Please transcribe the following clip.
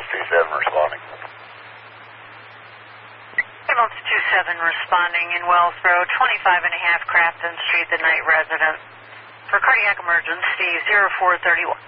Ambulance 27 responding. Ambulance 27 responding in Wellsboro, 25.5 Crafton Street, the night resident. For cardiac emergency, 0431.